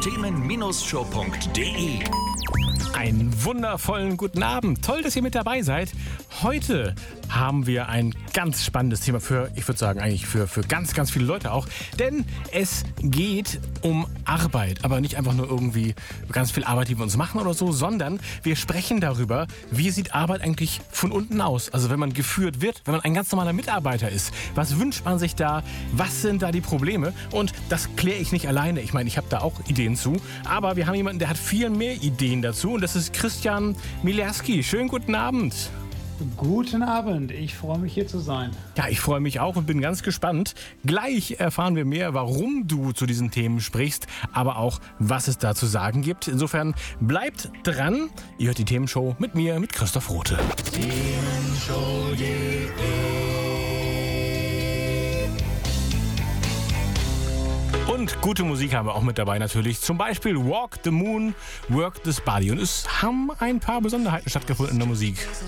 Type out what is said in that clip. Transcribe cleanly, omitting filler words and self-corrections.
Themen-show.de. Einen wundervollen guten Abend. Toll, dass ihr mit dabei seid. Heute haben wir ein ganz spannendes Thema ich würde sagen, eigentlich für ganz, ganz viele Leute auch. Denn es geht um Arbeit. Aber nicht einfach nur irgendwie ganz viel Arbeit, die wir uns machen oder so, sondern wir sprechen darüber, wie sieht Arbeit eigentlich von unten aus? Also wenn man geführt wird, wenn man ein ganz normaler Mitarbeiter ist. Was wünscht man sich da? Was sind da die Probleme? Und das kläre ich nicht alleine. Ich meine, ich habe da auch Ideen zu. Aber wir haben jemanden, der hat viel mehr Ideen dazu. Und das ist Christian Mielerski. Schönen guten Abend. Guten Abend, ich freue mich hier zu sein. Ja, ich freue mich auch und bin ganz gespannt. Gleich erfahren wir mehr, warum du zu diesen Themen sprichst, aber auch, was es da zu sagen gibt. Insofern bleibt dran. Ihr hört die Themenshow mit mir, mit Christoph Rothe. Und gute Musik haben wir auch mit dabei natürlich. Zum Beispiel Walk the Moon, Work this Body. Und es haben ein paar Besonderheiten stattgefunden in der Musik.